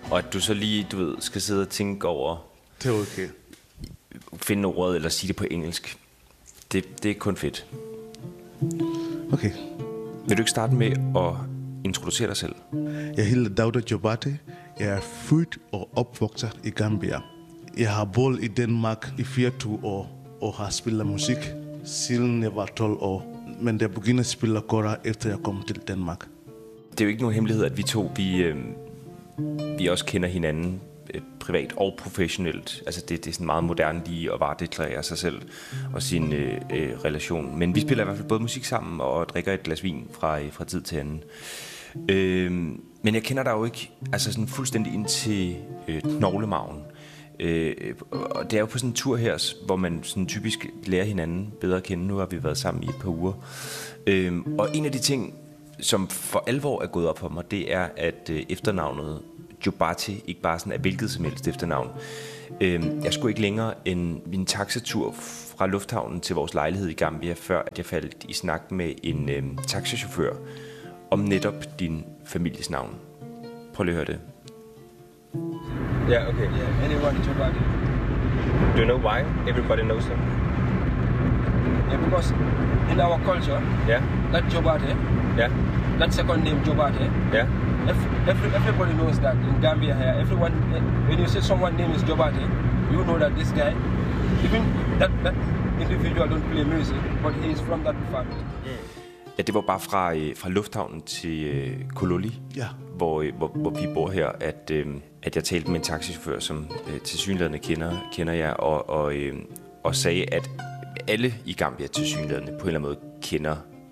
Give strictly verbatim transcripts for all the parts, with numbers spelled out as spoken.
Og at du så lige, du ved, skal sidde og tænke over... Det er okay. Finde ordet, eller sige det på engelsk. Det, det er kun fedt. Okay. Vil du ikke starte med at introducere dig selv? Jeg hedder Dauda Jobate. Jeg er født og opvokset i Gambia. Jeg har boet i Danmark i fireogtyve år og har spillet musik siden jeg var tolv år. Men jeg begyndte at spille kora efter jeg kom til Danmark. Det er jo ikke nogen hemmelighed, at vi to, vi, øh, vi også kender hinanden øh, privat og professionelt. Altså det, det er sådan meget moderne lige at varedeklarere sig selv og sin øh, øh, relation. Men vi spiller i hvert fald både musik sammen og drikker et glas vin fra, fra tid til anden. Øh, men jeg kender dig jo ikke altså sådan fuldstændig ind til øh, knoglemagen. Øh, og det er jo på sådan en tur her, hvor man sådan typisk lærer hinanden bedre at kende. Nu har vi været sammen i et par uger. Øh, og en af de ting, som for alvor er gået op for mig, det er, at øh, efternavnet Jobate ikke bare sådan er hvilket som helst efternavn. Øh, jeg skulle ikke længere end min taxatur fra lufthavnen til vores lejlighed i Gambia, før at jeg faldt i snak med en øh, taxachauffør om netop din families navn. Prøv lige at høre det. Yeah, okay. Yeah, anyone Jobate. Do you know why everybody knows him? Yeah, because in our culture, Yeah, that Jobate, yeah, that second name Jobate, yeah. every, every, everybody knows that in Gambia here. Everyone, when you say someone's name is Jobate, you know that this guy, even that, that individual don't play music, but he is from that family. Ja, det var bare fra, øh, fra lufthavnen til øh, Kololi, Ja. hvor, øh, hvor, hvor vi bor her, at, øh, at jeg talte med en taxichauffør, som øh, tilsyneladende kender, kender jer, og, og, øh, og sagde, at alle i Gambia tilsyneladende på en eller anden måde kender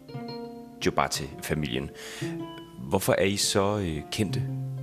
Jobate-familien. Hvorfor er I så øh, kendte?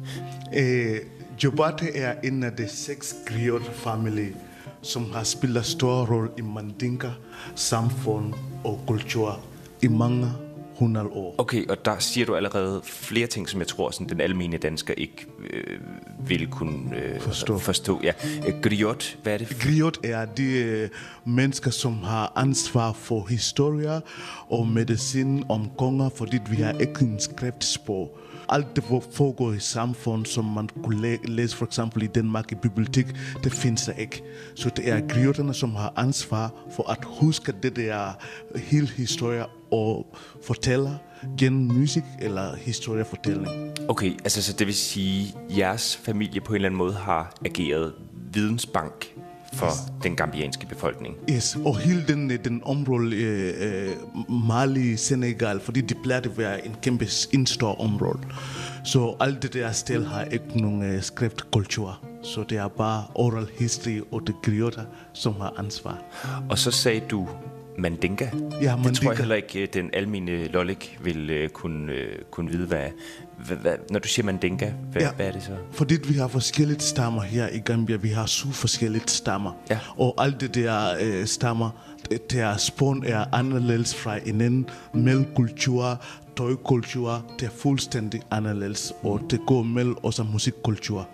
Eh, Jobate er en af de seks griot-familier, som har spillet stor rolle i Mandinka, samfund og kultur i mange hundrede år. Okay, og der siger du allerede flere ting, som jeg tror, sådan, den almindelige dansker ikke øh, vil kunne øh, Forstå. forstå. Ja. Øh, Griot, hvad er det? Griot er de øh, mennesker, som har ansvar for historier og medicin om konger, fordi vi har ikke en skriftsprog. Alt det foregår i samfund, som man kunne læ- læse for eksempel i Danmark i bibliotek, det findes der ikke. Så det er grioterne, som har ansvar for at huske det der hele historie og fortæller gennem musik eller historiefortælling. Okay, altså så det vil sige, at jeres familie på en eller anden måde har ageret vidensbank for yes. den gambianske befolkning. Yes, og hele den, den område, øh, Mali, Senegal, fordi de plejer at være en kæmpe en stor område. Så alt det der sted har ikke nogen øh, skriftkultur. Så det er bare oral history og det grioter, som har ansvar. Og så sagde du Mandinka. Ja, Det Mandinka. tror jeg heller ikke, den almene lollik vil uh, kunne, uh, kunne vide, hvad, hvad, hvad... Når du siger Mandinka, hvad, ja. hvad er det så? Fordi vi har forskellige stammer her i Gambia. Vi har syv forskellige stammer. Ja. Og alt det der øh, stammer, det der spån er anderledes fra hinanden. Mælkultur, tøjkultur, det er fuldstændig anderledes. Og det går mellem også musikkultur.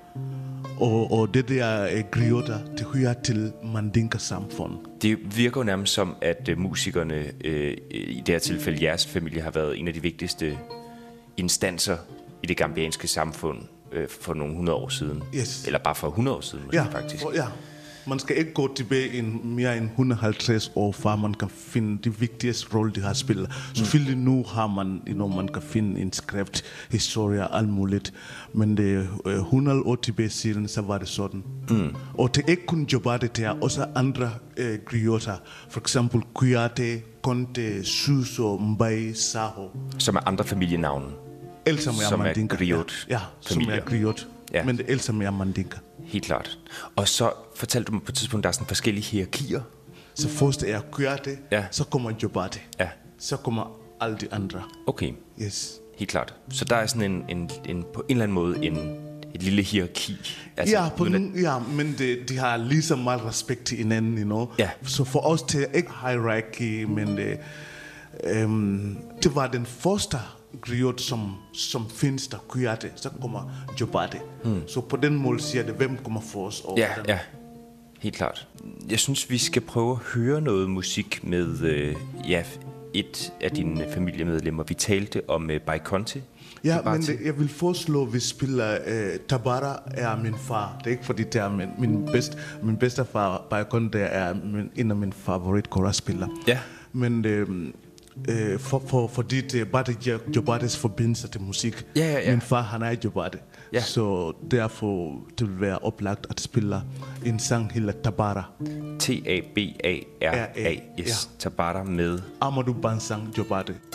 Og, og det der øh, grioter, det hører til Mandinka-samfund. Det virker jo nærmest som, at uh, musikerne, uh, i det her tilfælde jeres familie, har været en af de vigtigste instanser i det gambianske samfund uh, for nogle hundrede år siden. Yes. Eller bare for hundrede år siden, måske Ja, faktisk. for, ja. Man skal ikke gå tilbage en, mere end et hundrede og halvtreds år, før man kan finde de vigtigste rolle, de har spillet. Mm. Selvfølgelig nu har man, you know, man kan finde en skrift, historie og alt muligt. Men det uh, hundrede år tilbage siden, så var det sådan. Mm. Og det er ikke kun Jobate, det er også andre uh, grioter. For eksempel Kuyate, Konte, Suso, Mbai, Saho. Som er andre familienavne. Alle sammen er Som er Mandinka. griot Ja, ja, som er familier. griot. Ja. Men det alle sammen er Mandinka. Helt klart. Og så fortalte du mig på et tidspunkt, der er sådan forskellige hierarkier. Så først er Kuyate, Ja. så kommer Jobate. Ja, Så kommer alle de andre. okay. Yes. Helt klart. Så der er sådan en, en, en på en eller anden måde en, et lille hierarki. Altså, Ja, på uden at- den, ja, men de, de har lige så meget respekt til hinanden, you know. Ja. Så for os til ikke hierarchy, men det, øhm, det var den første griot, som, som findes der, Kuyate, så kommer Jobate. Hmm. Så på den måde siger det, hvem kommer først. Og Ja, hvordan. ja. Helt klart. Jeg synes, vi skal prøve at høre noget musik med øh, ja, et af dine familiemedlemmer. Vi talte om øh, Bai Konte Ja, Jobati. men det, jeg vil foreslå, at vi spiller uh, Tabara er min far. Det er ikke fordi, det er min, min, bedst, min bedste far. Baikon, det er min, en af mine favorit kora-spillere. Ja. Men uh, uh, for, for, fordi det er bare det Jobatis forbindelse til musik. Ja, ja, ja. Min far, han er Jobati. Ja. Så derfor det vil være oplagt at spille en sang, hedder Tabara. T A B A R A. Yes, Ja. Tabara med Amadou Bansang Jobati.